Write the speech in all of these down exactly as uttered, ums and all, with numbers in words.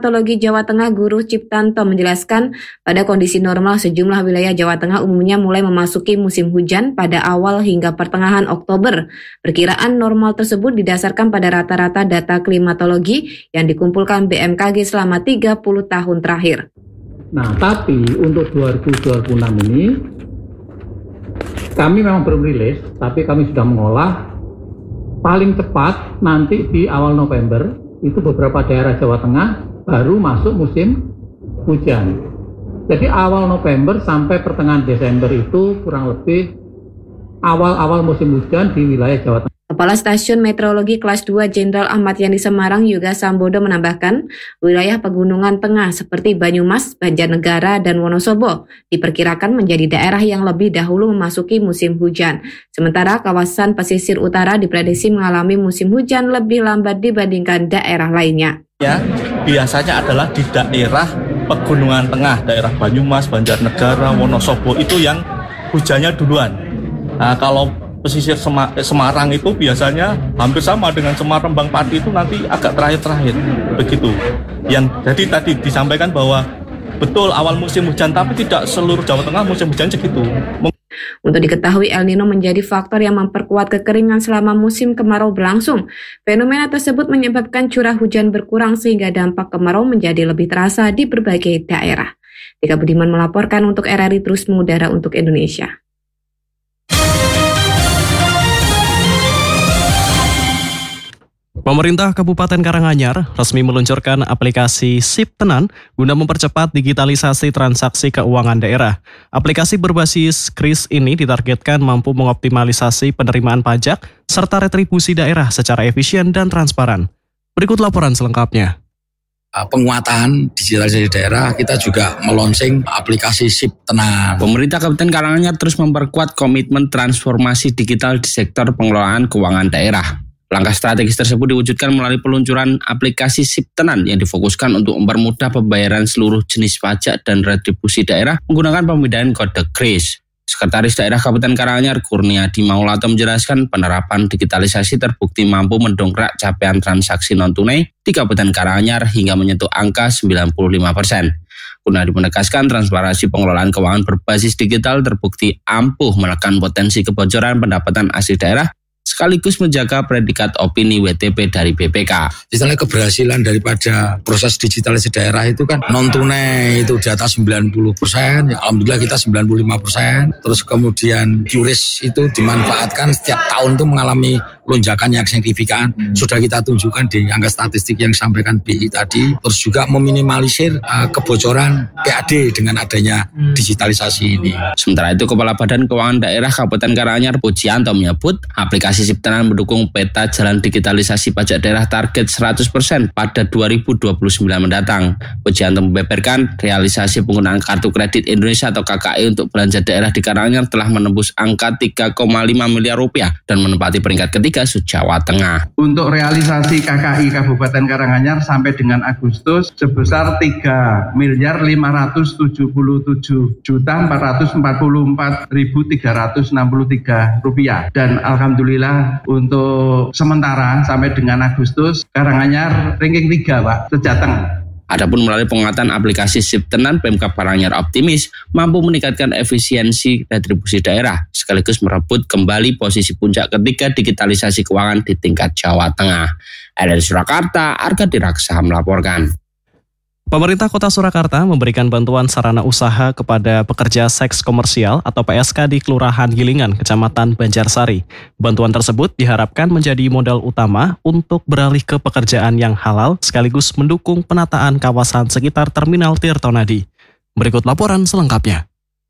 Klimatologi Jawa Tengah Guru Ciptanto menjelaskan, pada kondisi normal sejumlah wilayah Jawa Tengah umumnya mulai memasuki musim hujan pada awal hingga pertengahan Oktober. Perkiraan normal tersebut didasarkan pada rata-rata data klimatologi yang dikumpulkan B M K G selama tiga puluh tahun terakhir. Nah, tapi untuk dua ribu dua puluh enam ini kami memang belum rilis, tapi kami sudah mengolah paling cepat nanti di awal November. Itu beberapa daerah Jawa Tengah baru masuk musim hujan. Jadi awal November sampai pertengahan Desember itu kurang lebih awal-awal musim hujan di wilayah Jawa Tengah. Kepala Stasiun Meteorologi Kelas dua Jenderal Ahmad Yani Semarang Yoga Sambodo menambahkan, wilayah pegunungan tengah seperti Banyumas, Banjarnegara, dan Wonosobo diperkirakan menjadi daerah yang lebih dahulu memasuki musim hujan. Sementara kawasan pesisir utara diprediksi mengalami musim hujan lebih lambat dibandingkan daerah lainnya. Ya, biasanya adalah di daerah pegunungan tengah, daerah Banyumas, Banjarnegara, Wonosobo itu yang hujannya duluan. Nah, kalau pesisir Semarang itu biasanya hampir sama dengan Semarang, Rembang, Pati itu nanti agak terakhir-terakhir begitu. Yang jadi tadi disampaikan bahwa betul awal musim hujan, tapi tidak seluruh Jawa Tengah musim hujan segitu. Untuk diketahui, El Nino menjadi faktor yang memperkuat kekeringan selama musim kemarau berlangsung. Fenomena tersebut menyebabkan curah hujan berkurang sehingga dampak kemarau menjadi lebih terasa di berbagai daerah. Tika Budiman melaporkan untuk R R I Terus Mengudara untuk Indonesia. Pemerintah Kabupaten Karanganyar resmi meluncurkan aplikasi SIP Tenan guna mempercepat digitalisasi transaksi keuangan daerah. Aplikasi berbasis kris ini ditargetkan mampu mengoptimalisasi penerimaan pajak serta retribusi daerah secara efisien dan transparan. Berikut laporan selengkapnya. Penguatan digitalisasi daerah, kita juga melonsing aplikasi SIP Tenan. Pemerintah Kabupaten Karanganyar terus memperkuat komitmen transformasi digital di sektor pengelolaan keuangan daerah. Langkah strategis tersebut diwujudkan melalui peluncuran aplikasi SIP Tenan yang difokuskan untuk mempermudah pembayaran seluruh jenis pajak dan retribusi daerah menggunakan pemindaian kode kris. Sekretaris Daerah Kabupaten Karanganyar Kurniadi Maulato menjelaskan penerapan digitalisasi terbukti mampu mendongkrak capaian transaksi non-tunai di Kabupaten Karanganyar hingga menyentuh angka sembilan puluh lima persen. Kurniadi menegaskan transparansi pengelolaan keuangan berbasis digital terbukti ampuh menekan potensi kebocoran pendapatan asli daerah sekaligus menjaga predikat opini W T P dari B P K. Misalnya keberhasilan daripada proses digitalisasi daerah itu kan non-tunai itu di atas sembilan puluh persen, ya alhamdulillah kita sembilan puluh lima persen. Terus kemudian QRIS itu dimanfaatkan setiap tahun itu mengalami lonjakan yang signifikan. Hmm. Sudah kita tunjukkan di angka statistik yang disampaikan B I tadi. Terus juga meminimalisir uh, kebocoran P A D dengan adanya hmm. digitalisasi ini. Sementara itu Kepala Badan Keuangan Daerah Kabupaten Karanganyar Pujianto menyebut aplikasi SIP Tenan mendukung peta jalan digitalisasi pajak daerah target seratus persen pada dua ribu dua puluh sembilan mendatang. Pujianto membeberkan realisasi penggunaan Kartu Kredit Indonesia atau K K I untuk belanja daerah di Karanganyar telah menembus angka tiga koma lima miliar rupiah dan menempati peringkat ketiga se-Jawa Tengah. Untuk realisasi K K I Kabupaten Karanganyar sampai dengan Agustus sebesar tiga miliar lima ratus tujuh puluh tujuh juta empat ratus empat puluh empat ribu tiga ratus enam puluh tiga rupiah dan alhamdulillah untuk sementara sampai dengan Agustus Karanganyar ranking tiga Pak sejateng. Adapun melalui penguatan aplikasi SIP Tenan, Pemkab Karanganyar optimis mampu meningkatkan efisiensi retribusi daerah sekaligus merebut kembali posisi puncak ketiga digitalisasi keuangan di tingkat Jawa Tengah. Dari Surakarta, Arga Diraksa melaporkan. Pemerintah Kota Surakarta memberikan bantuan sarana usaha kepada pekerja seks komersial atau P S K di Kelurahan Gilingan, Kecamatan Banjarsari. Bantuan tersebut diharapkan menjadi modal utama untuk beralih ke pekerjaan yang halal sekaligus mendukung penataan kawasan sekitar Terminal Tirtonadi. Berikut laporan selengkapnya.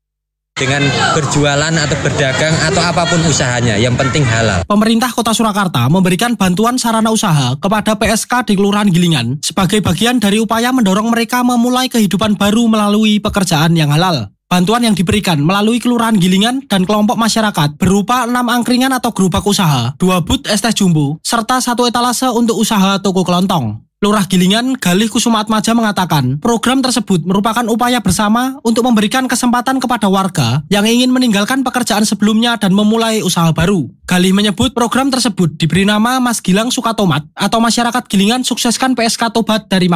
Dengan berjualan atau berdagang atau apapun usahanya, yang penting halal. Pemerintah Kota Surakarta memberikan bantuan sarana usaha kepada P S K di Kelurahan Gilingan sebagai bagian dari upaya mendorong mereka memulai kehidupan baru melalui pekerjaan yang halal. Bantuan yang diberikan melalui Kelurahan Gilingan dan kelompok masyarakat berupa enam angkringan atau gerobak usaha, dua but es teh jumbo, serta satu etalase untuk usaha toko kelontong. Lurah Gilingan, Galih Kusuma Atmaja mengatakan, program tersebut merupakan upaya bersama untuk memberikan kesempatan kepada warga yang ingin meninggalkan pekerjaan sebelumnya dan memulai usaha baru. Galih menyebut program tersebut diberi nama Mas Gilang Sukatomat atau Masyarakat Gilingan Sukseskan P S K Tobat dari Maksiat.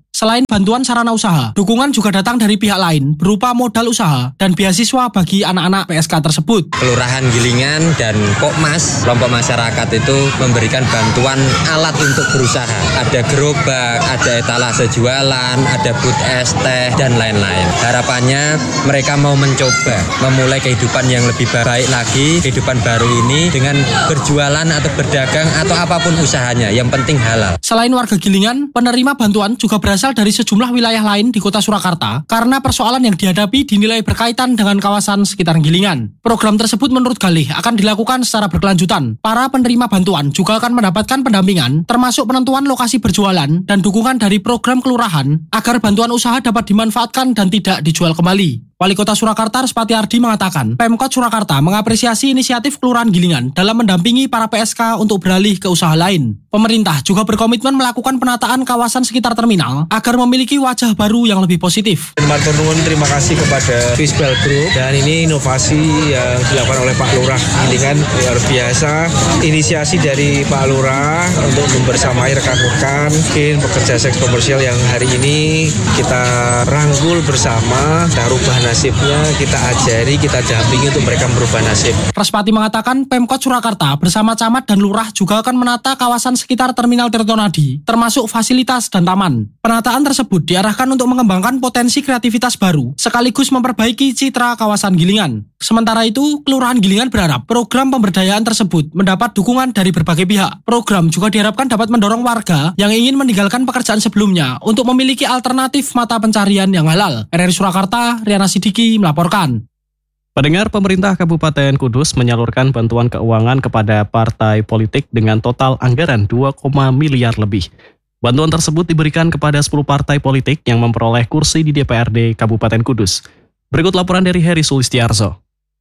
Selain bantuan sarana usaha, dukungan juga datang dari pihak lain berupa modal usaha dan beasiswa bagi anak-anak P S K tersebut. Kelurahan Gilingan dan Pokmas, kelompok masyarakat itu memberikan bantuan alat untuk berusaha. Ada gerobak, ada etalase jualan, ada booth es teh, dan lain-lain. Harapannya mereka mau mencoba memulai kehidupan yang lebih baik lagi, kehidupan baru ini dengan berjualan atau berdagang atau apapun usahanya, yang penting halal. Selain warga Gilingan, penerima bantuan juga berasal dari sejumlah wilayah lain di Kota Surakarta karena persoalan yang dihadapi dinilai berkaitan dengan kawasan sekitar Gilingan. Program tersebut menurut Galih akan dilakukan secara berkelanjutan. Para penerima bantuan juga akan mendapatkan pendampingan termasuk penentuan lokasi berjualan dan dukungan dari program kelurahan agar bantuan usaha dapat dimanfaatkan dan tidak dijual kembali. Wali Kota Surakarta Respati Ardi mengatakan, Pemkot Surakarta mengapresiasi inisiatif Kelurahan Gilingan dalam mendampingi para P S K untuk beralih ke usaha lain. Pemerintah juga berkomitmen melakukan penataan kawasan sekitar terminal agar memiliki wajah baru yang lebih positif. Matur nuwun, terima kasih kepada Fispel Group, dan ini inovasi yang dilakukan oleh Pak Lurah Gilingan luar biasa. Inisiasi dari Pak Lurah untuk membersamai rekan-rekan mungkin pekerja seks komersial yang hari ini kita rangkul bersama, kita rubah nasibnya, kita ajari, kita dampingi untuk mereka merubah nasib. Respati mengatakan Pemkot Surakarta bersama camat dan lurah juga akan menata kawasan sekitar Terminal Tirtonadi, termasuk fasilitas dan taman. Penataan tersebut diarahkan untuk mengembangkan potensi kreativitas baru, sekaligus memperbaiki citra kawasan Gilingan. Sementara itu, Kelurahan Gilingan berharap program pemberdayaan tersebut mendapat dukungan dari berbagai pihak. Program juga diharapkan dapat mendorong warga yang ingin meninggalkan pekerjaan sebelumnya untuk memiliki alternatif mata pencarian yang halal. R R I Surakarta, Riana Sidiki melaporkan. Pendengar, pemerintah Kabupaten Kudus menyalurkan bantuan keuangan kepada partai politik dengan total anggaran dua koma miliar lebih. Bantuan tersebut diberikan kepada sepuluh partai politik yang memperoleh kursi di D P R D Kabupaten Kudus. Berikut laporan dari Heri Sulistiarso.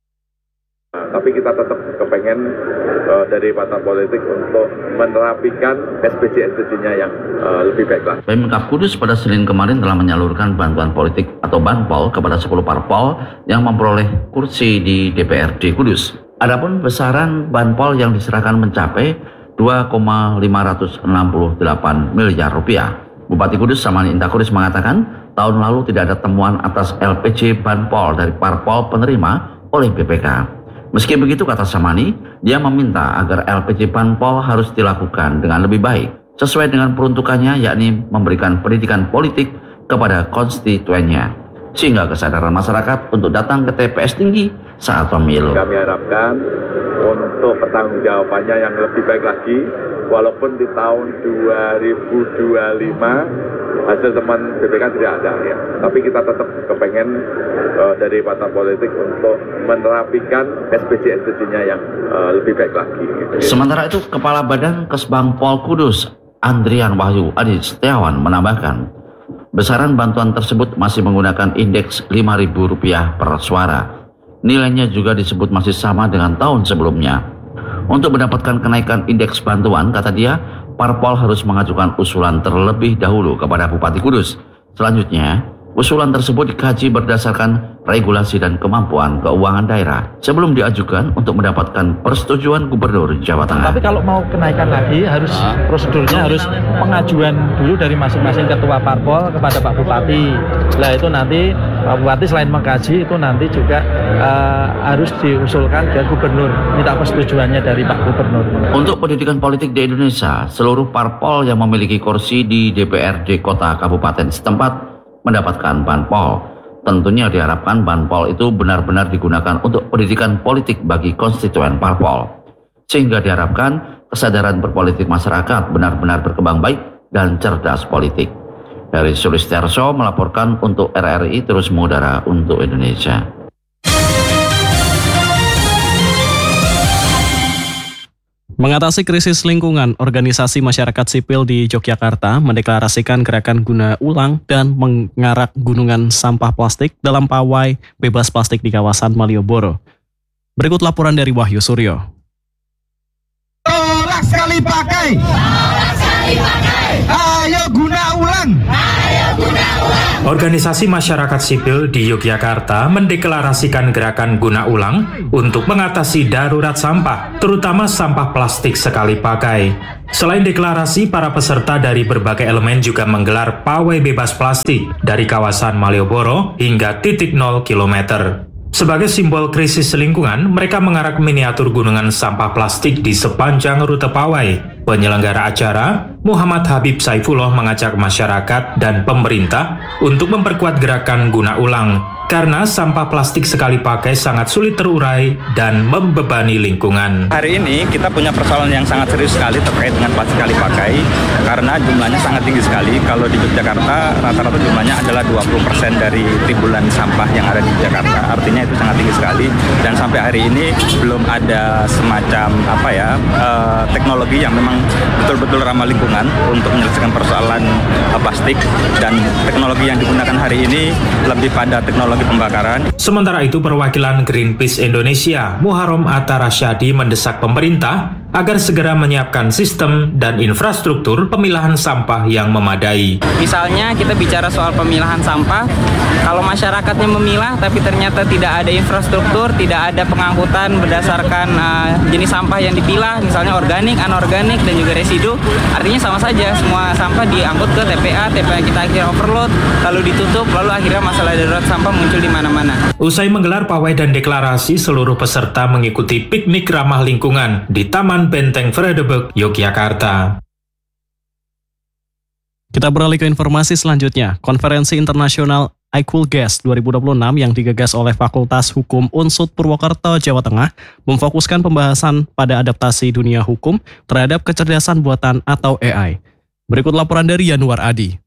Tapi kita tetap kepengen uh, dari partai politik untuk menerapikan S P J S P J-nya yang uh, lebih baik lagi. Pemkab Kudus pada Senin kemarin telah menyalurkan bantuan politik atau banpol kepada sepuluh parpol yang memperoleh kursi di D P R D Kudus. Adapun besaran banpol yang diserahkan mencapai dua koma lima enam delapan miliar rupiah. Bupati Kudus Samani Inta Kudus mengatakan tahun lalu tidak ada temuan atas L P J banpol dari parpol penerima oleh B P K. Meski begitu, kata Samani, dia meminta agar L P J banpol harus dilakukan dengan lebih baik, sesuai dengan peruntukannya, yakni memberikan pendidikan politik kepada konstituennya, sehingga kesadaran masyarakat untuk datang ke T P S tinggi saat pemilu. Kami harapkan untuk pertanggungjawabannya yang lebih baik lagi, walaupun di tahun dua ribu dua puluh lima hasil teman B P K tidak ada ya, tapi kita tetap kepengen uh, dari partai politik untuk menerapikan S P J S P J-nya yang uh, lebih baik lagi. Gitu. Sementara itu, Kepala Badan Kesbangpol Kudus Andrian Wahyu Adi Setiawan menambahkan, besaran bantuan tersebut masih menggunakan indeks lima ribu rupiah per suara. Nilainya juga disebut masih sama dengan tahun sebelumnya. Untuk mendapatkan kenaikan indeks bantuan, kata dia, parpol harus mengajukan usulan terlebih dahulu kepada Bupati Kudus. Selanjutnya, usulan tersebut dikaji berdasarkan regulasi dan kemampuan keuangan daerah sebelum diajukan untuk mendapatkan persetujuan Gubernur Jawa Tengah. Tapi kalau mau kenaikan lagi, harus prosedurnya harus pengajuan dulu dari masing-masing ketua parpol kepada Pak Bupati. Nah itu nanti Pak Bupati selain mengkaji, itu nanti juga uh, harus diusulkan ke Gubernur, minta persetujuannya dari Pak Gubernur. Untuk pendidikan politik di Indonesia, seluruh parpol yang memiliki kursi di D P R D kota kabupaten setempat mendapatkan banpol. Tentunya diharapkan banpol itu benar-benar digunakan untuk pendidikan politik bagi konstituen parpol. Sehingga diharapkan kesadaran berpolitik masyarakat benar-benar berkembang baik dan cerdas politik. Heri Sulistiarso melaporkan untuk R R I Terus Mengudara untuk Indonesia. Mengatasi krisis lingkungan, organisasi masyarakat sipil di Yogyakarta mendeklarasikan gerakan guna ulang dan mengarak gunungan sampah plastik dalam pawai bebas plastik di kawasan Malioboro. Berikut laporan dari Wahyu Suryo. Tolak sekali pakai. Tolak sekali pakai. Ayo guna ulang. Ayo guna ulang. Organisasi masyarakat sipil di Yogyakarta mendeklarasikan gerakan guna ulang untuk mengatasi darurat sampah, terutama sampah plastik sekali pakai. Selain deklarasi, para peserta dari berbagai elemen juga menggelar pawai bebas plastik dari kawasan Malioboro hingga titik nol kilometer. Sebagai simbol krisis lingkungan, mereka mengarak miniatur gunungan sampah plastik di sepanjang rute pawai. Penyelenggara acara, Muhammad Habib Saifullah, mengajak masyarakat dan pemerintah untuk memperkuat gerakan guna ulang, karena sampah plastik sekali pakai sangat sulit terurai dan membebani lingkungan. Hari ini kita punya persoalan yang sangat serius sekali terkait dengan plastik sekali pakai, karena jumlahnya sangat tinggi sekali. Kalau di Yogyakarta, rata-rata jumlahnya adalah dua puluh persen dari timbulan sampah yang ada di Jakarta. Artinya itu sangat tinggi sekali, dan sampai hari ini belum ada semacam apa ya eh, teknologi yang memang betul-betul ramah lingkungan untuk menyelesaikan persoalan uh, plastik, dan teknologi yang digunakan hari ini lebih pada teknologi pembakaran. Sementara itu, perwakilan Greenpeace Indonesia, Muharram Atta Rasyadi, mendesak pemerintah agar segera menyiapkan sistem dan infrastruktur pemilahan sampah yang memadai. Misalnya kita bicara soal pemilahan sampah, kalau masyarakatnya memilah tapi ternyata tidak ada infrastruktur, tidak ada pengangkutan berdasarkan uh, jenis sampah yang dipilah, misalnya organik, anorganik, dan juga residu, artinya sama saja, semua sampah diangkut ke T P A, T P A kita akhirnya overload, lalu ditutup, lalu akhirnya masalah darurat sampah muncul di mana-mana. Usai menggelar pawai dan deklarasi, seluruh peserta mengikuti piknik ramah lingkungan di Taman Benteng Vredenburg, Yogyakarta. Kita beralih ke informasi selanjutnya. Konferensi Internasional iCoolGas dua ribu dua puluh enam yang digagas oleh Fakultas Hukum U N S U D Purwokerto, Jawa Tengah, memfokuskan pembahasan pada adaptasi dunia hukum terhadap kecerdasan buatan atau A I. Berikut laporan dari Yanuar Adi.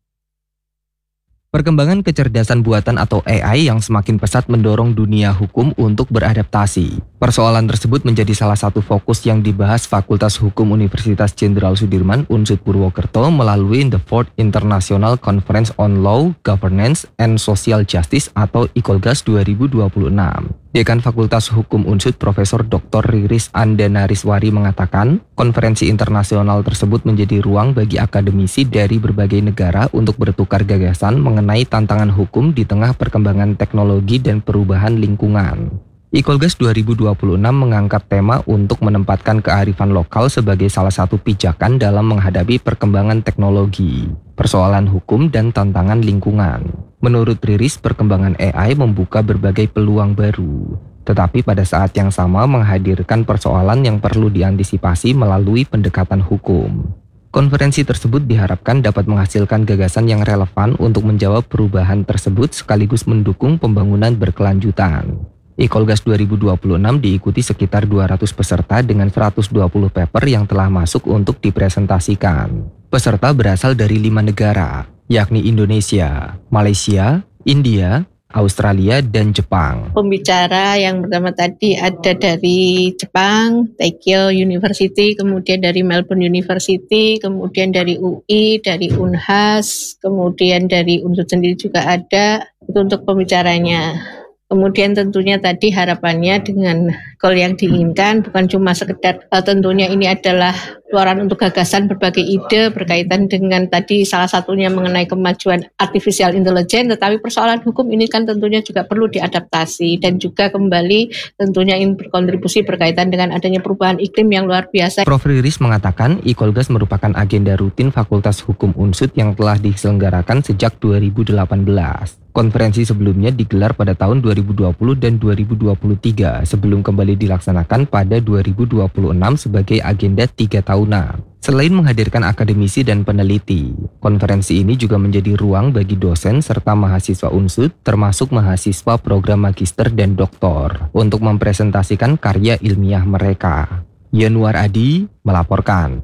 Perkembangan kecerdasan buatan atau A I yang semakin pesat mendorong dunia hukum untuk beradaptasi. Persoalan tersebut menjadi salah satu fokus yang dibahas Fakultas Hukum Universitas Jenderal Sudirman U N S U D Purwokerto melalui The Fourth International Conference on Law, Governance, and Social Justice atau iCoolGas dua ribu dua puluh enam. Dekan Fakultas Hukum U N S U D Profesor Doktor Riris Andanariswari mengatakan, konferensi internasional tersebut menjadi ruang bagi akademisi dari berbagai negara untuk bertukar gagasan mengenai tantangan hukum di tengah perkembangan teknologi dan perubahan lingkungan. iCoolGas dua ribu dua puluh enam mengangkat tema untuk menempatkan kearifan lokal sebagai salah satu pijakan dalam menghadapi perkembangan teknologi, persoalan hukum, dan tantangan lingkungan. Menurut Riris, perkembangan A I membuka berbagai peluang baru, tetapi pada saat yang sama menghadirkan persoalan yang perlu diantisipasi melalui pendekatan hukum. Konferensi tersebut diharapkan dapat menghasilkan gagasan yang relevan untuk menjawab perubahan tersebut sekaligus mendukung pembangunan berkelanjutan. iCoolGas dua ribu dua puluh enam diikuti sekitar dua ratus peserta dengan seratus dua puluh paper yang telah masuk untuk dipresentasikan. Peserta berasal dari lima negara, yakni Indonesia, Malaysia, India, Australia, dan Jepang. Pembicara yang pertama tadi ada dari Jepang, Taikyo University, kemudian dari Melbourne University, kemudian dari U I, dari Unhas, kemudian dari U N S U D sendiri juga ada. Itu untuk pembicaranya. Kemudian tentunya tadi harapannya dengan goal yang diinginkan bukan cuma sekedar uh, tentunya ini adalah keluaran untuk gagasan berbagai ide berkaitan dengan tadi salah satunya mengenai kemajuan artificial intelligence, tetapi persoalan hukum ini kan tentunya juga perlu diadaptasi dan juga kembali tentunya ingin berkontribusi berkaitan dengan adanya perubahan iklim yang luar biasa. Profesor Riris mengatakan iCoolGas merupakan agenda rutin Fakultas Hukum U N S U D yang telah diselenggarakan sejak dua ribu delapan belas. Konferensi sebelumnya digelar pada tahun dua ribu dua puluh dan dua ribu dua puluh tiga sebelum kembali dilaksanakan pada dua ribu dua puluh enam sebagai agenda tiga tahunan. Selain menghadirkan akademisi dan peneliti, konferensi ini juga menjadi ruang bagi dosen serta mahasiswa U N S U D termasuk mahasiswa program magister dan doktor untuk mempresentasikan karya ilmiah mereka. Yanuar Adi melaporkan.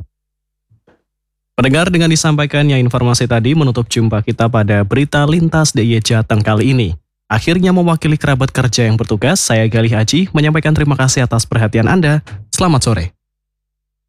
Pendengar, dengan disampaikannya informasi tadi menutup jumpa kita pada Berita Lintas D I Y Jateng kali ini. Akhirnya mewakili kerabat kerja yang bertugas, saya Galih Aji menyampaikan terima kasih atas perhatian Anda. Selamat sore.